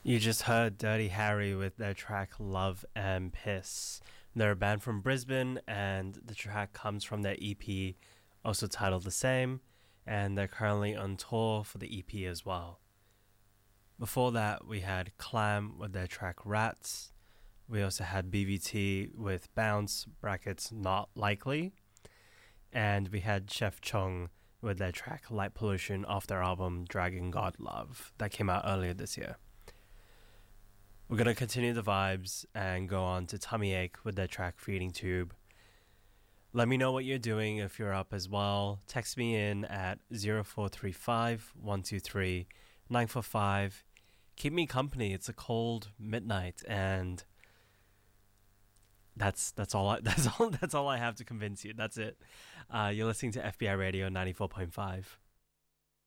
You just heard Dirty Harry with their track Love and Piss. They're a band from Brisbane, and the track comes from their EP, also titled the same, and they're currently on tour for the EP as well. Before that, we had Clam with their track Rats. We also had BVT with Bounce, brackets not likely. And we had Chef Chung with their track Light Pollution off their album Dragon God Love that came out earlier this year. We're going to continue the vibes and go on to Tummy Ache with their track Feeding Tube. Let me know what you're doing if you're up as well. Text me in at 0435 123 945. Keep me company. It's a cold midnight, and that's all I have to convince you. That's it. You're listening to FBI Radio 94.5.